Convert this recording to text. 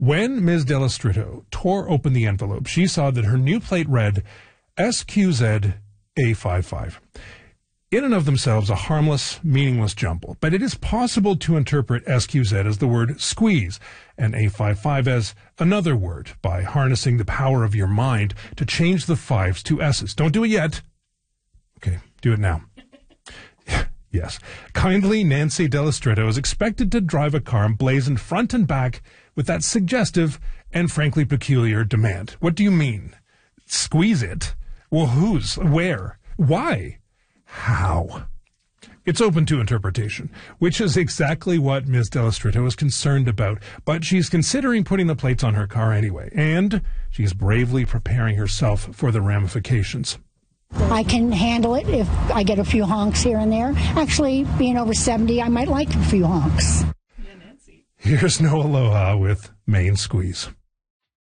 When Ms. Dell'Istrito tore open the envelope, she saw that her new plate read SQZ-A55. In and of themselves, a harmless, meaningless jumble. But it is possible to interpret SQZ as the word squeeze and A55 as another word by harnessing the power of your mind to change the 5s to S's. Don't do it yet. Okay, do it now. Yes. Kindly Nancy Dell'Istrito is expected to drive a car emblazoned front and back with that suggestive and frankly peculiar demand. What do you mean? Squeeze it? Well, whose? Where? Why? How? It's open to interpretation, which is exactly what Ms. Dell'Istrito is concerned about, but she's considering putting the plates on her car anyway, and she's bravely preparing herself for the ramifications. I can handle it if I get a few honks here and there. Actually, being over 70, I might like a few honks. Here's No Aloha with Main Squeeze.